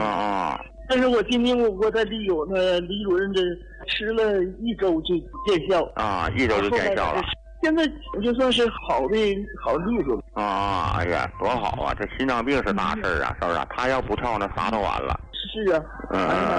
但是我今天我在李主任这吃了1周就见效 1周就见效了。 现在就算是好利索哎呀，多好啊！这心脏病是大事啊，是不是？他要不跳，那啥都完了。 是啊。